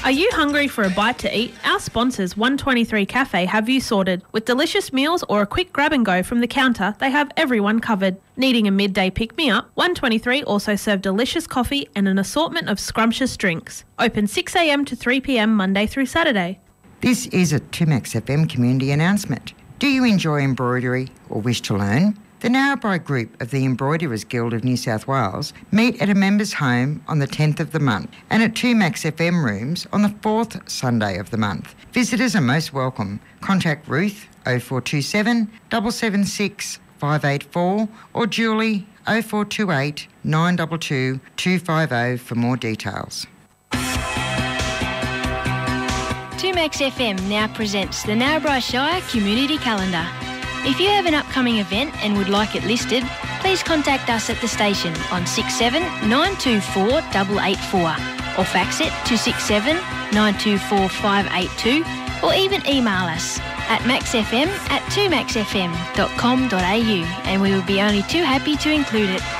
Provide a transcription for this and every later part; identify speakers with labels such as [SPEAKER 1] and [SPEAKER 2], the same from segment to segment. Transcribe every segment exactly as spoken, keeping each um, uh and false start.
[SPEAKER 1] Are you hungry for a bite to eat? Our sponsors, one twenty-three Cafe, have you sorted. With delicious meals or a quick grab and go from the counter, they have everyone covered. Needing a midday pick-me-up? one twenty-three also serve delicious coffee and an assortment of scrumptious drinks. Open six a m to three p m Monday through Saturday.
[SPEAKER 2] This is a two Max F M community announcement. Do you enjoy embroidery or wish to learn? The Narrabri Group of the Embroiderers Guild of New South Wales meet at a members' home on the tenth of the month and at two Max F M rooms on the fourth Sunday of the month. Visitors are most welcome. Contact Ruth oh four two seven, seven seven six, five eight four or Julie oh four two eight, nine two two, two five oh for more details.
[SPEAKER 3] two Max F M now presents the Narrabri Shire Community Calendar. If you have an upcoming event and would like it listed, please contact us at the station on six seven nine two four eight eight four or fax it to six seven nine two four five eight two or even email us at maxfm at two max f m dot com dot a u and we will be only too happy to include it.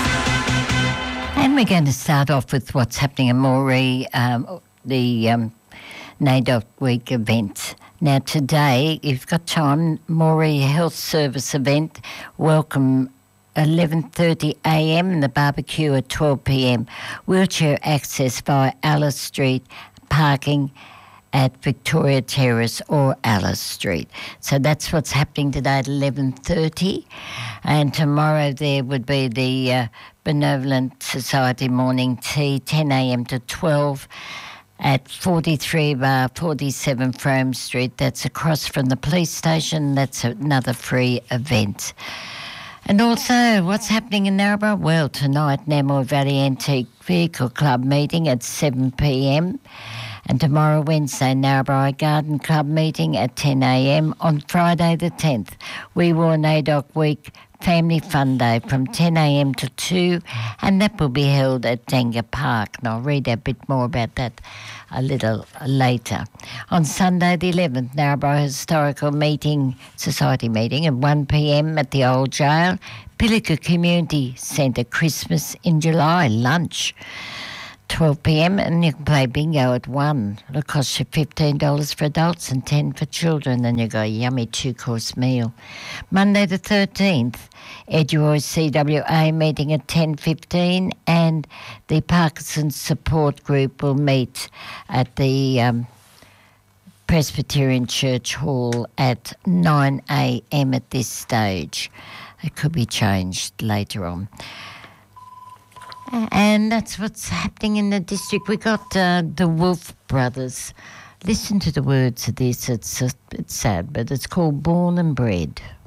[SPEAKER 4] And we're going to start off with what's happening in Moree, um, the um, NAIDOC Week event. Now today, if you've got time, Moree Health Service event, welcome eleven thirty a m and the barbecue at twelve p m. Wheelchair access via Alice Street, parking at Victoria Terrace or Alice Street. So that's what's happening today at eleven thirty. And tomorrow there would be the uh, Benevolent Society morning tea, ten a m to twelve. At forty-three bar forty-seven Frome Street. That's across from the police station. That's another free event. And also, what's happening in Narrabri? Well, tonight, Namoi Valley Antique Vehicle Club meeting at seven p m. And tomorrow, Wednesday, Narrabri Garden Club meeting at ten a m. On Friday the tenth, We War NAIDOC Week Family Fun Day from ten a m to two, and that will be held at Danga Park. And I'll read a bit more about that a little later. On Sunday the eleventh, Narrabri Historical Meeting Society meeting at one p m at the Old Jail. Pilliga Community Centre Christmas in July, lunch. twelve p m and you can play bingo at one. It'll cost you fifteen dollars for adults and ten dollars for children. Then you got a yummy two-course meal. Monday the thirteenth, Eduroy C W A meeting at ten fifteen and the Parkinson's Support Group will meet at the um, Presbyterian Church Hall at nine a m at this stage. It could be changed later on. And that's what's happening in the district. We got uh, the Wolf Brothers. Listen to the words of this. It's uh, it's sad, but it's called Born and Bred.